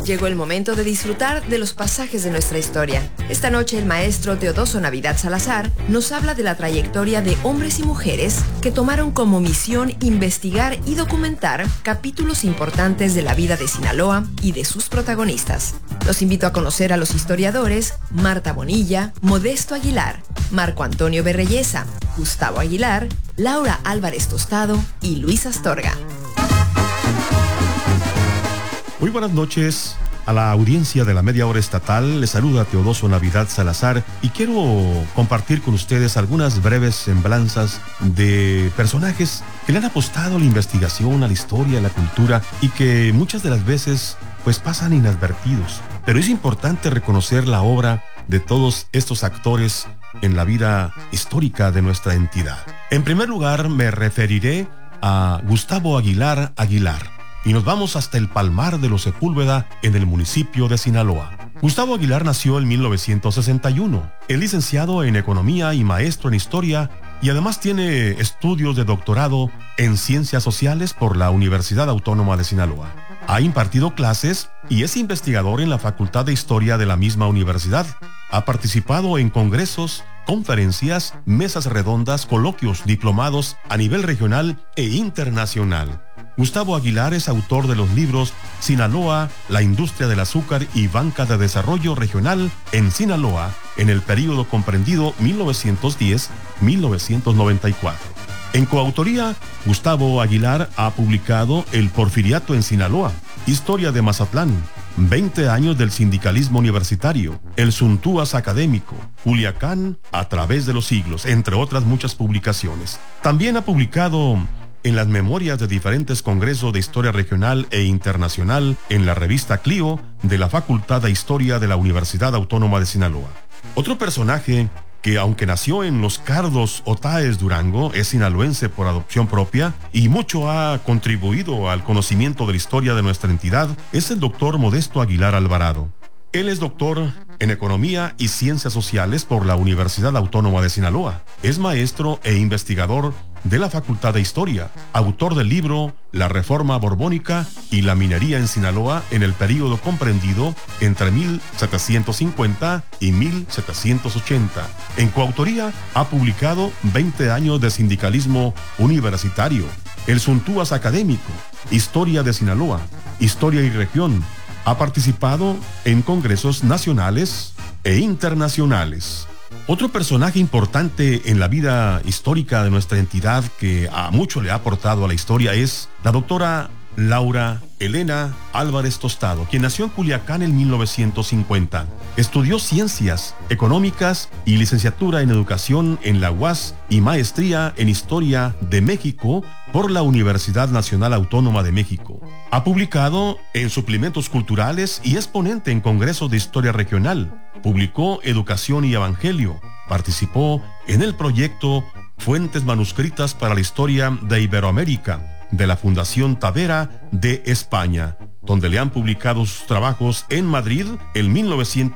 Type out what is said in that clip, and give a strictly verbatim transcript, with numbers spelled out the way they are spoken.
Llegó el momento de disfrutar de los pasajes de nuestra historia. Esta noche el maestro Teodoso Navidad Salazar nos habla de la trayectoria de hombres y mujeres que tomaron como misión investigar y documentar capítulos importantes de la vida de Sinaloa y de sus protagonistas. Los invito a conocer a los historiadores Marta Bonilla, Modesto Aguilar, Marco Antonio Berreyesa, Gustavo Aguilar, Laura Álvarez Tostado y Luis Astorga. Muy buenas noches a la audiencia de la Media Hora Estatal. Les saluda Teodoso Navidad Salazar y quiero compartir con ustedes algunas breves semblanzas de personajes que le han apostado a la investigación, a la historia, a la cultura y que muchas de las veces pues pasan inadvertidos. Pero es importante reconocer la obra de todos estos actores en la vida histórica de nuestra entidad. En primer lugar me referiré a Gustavo Aguilar Aguilar. Y nos vamos hasta el Palmar de los Sepúlveda, en el municipio de Sinaloa. Gustavo Aguilar nació en mil novecientos sesenta y uno. Es licenciado en Economía y maestro en Historia, y además tiene estudios de doctorado en Ciencias Sociales por la Universidad Autónoma de Sinaloa. Ha impartido clases y es investigador en la Facultad de Historia de la misma universidad. Ha participado en congresos, conferencias, mesas redondas, coloquios, diplomados a nivel regional e internacional. Gustavo Aguilar es autor de los libros Sinaloa, la industria del azúcar y banca de desarrollo regional en Sinaloa, en el período comprendido mil novecientos diez a mil novecientos noventa y cuatro. En coautoría, Gustavo Aguilar ha publicado El Porfiriato en Sinaloa, Historia de Mazatlán, veinte años del sindicalismo universitario, El Suntúas académico, Culiacán a través de los siglos, entre otras muchas publicaciones. También ha publicado en las memorias de diferentes congresos de historia regional e internacional en la revista Clio de la Facultad de Historia de la Universidad Autónoma de Sinaloa. Otro personaje que, aunque nació en Los Cardos, Otaes, Durango, es sinaloense por adopción propia y mucho ha contribuido al conocimiento de la historia de nuestra entidad, es el doctor Modesto Aguilar Alvarado. Él es doctor en Economía y Ciencias Sociales por la Universidad Autónoma de Sinaloa. Es maestro e investigador de la Facultad de Historia, autor del libro La Reforma Borbónica y la Minería en Sinaloa en el período comprendido entre mil setecientos cincuenta y mil setecientos ochenta. En coautoría ha publicado veinte años de sindicalismo universitario, El Suntúas académico, Historia de Sinaloa, Historia y Región. Ha participado en congresos nacionales e internacionales. Otro personaje importante en la vida histórica de nuestra entidad que a mucho le ha aportado a la historia es la doctora Laura Elena Álvarez Tostado, quien nació en Culiacán en mil novecientos cincuenta. Estudió Ciencias Económicas y licenciatura en Educación en la U A S y maestría en Historia de México por la Universidad Nacional Autónoma de México. Ha publicado en suplementos culturales y es ponente en congresos de historia regional. Publicó Educación y Evangelio. Participó en el proyecto Fuentes Manuscritas para la Historia de Iberoamérica de la Fundación Tavera de España, donde le han publicado sus trabajos en Madrid en mil novecientos